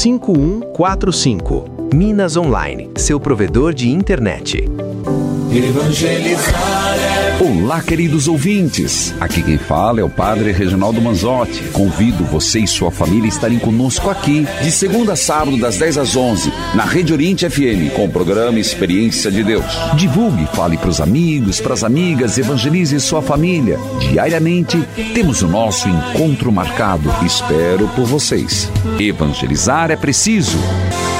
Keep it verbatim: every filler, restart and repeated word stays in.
cinco um quatro cinco. Minas Online, seu provedor de internet. Evangelizar é... Olá, queridos ouvintes. Aqui quem fala é o Padre Reginaldo Manzotti. Convido você e sua família a estarem conosco aqui, de segunda a sábado, das dez às onze, na Rede Oriente F M, com o programa Experiência de Deus. Divulgue, fale para os amigos, para as amigas, evangelize sua família. Diariamente, temos o nosso encontro marcado. Espero por vocês. Evangelizar é preciso.